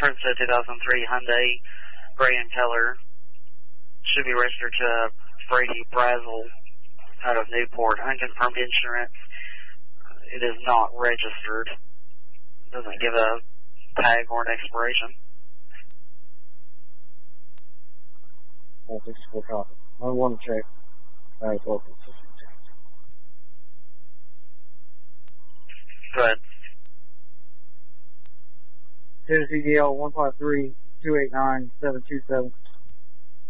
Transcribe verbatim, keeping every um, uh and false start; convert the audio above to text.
Princeton two thousand three Hyundai, gray in color. Should be registered to Brady Brazel out of Newport. Unconfirmed insurance. It is not registered. Doesn't give a tag or an expiration. I think it's full copy. I want to check. All right, open. Good. Tennessee D L one five three two eight nine seven two seven.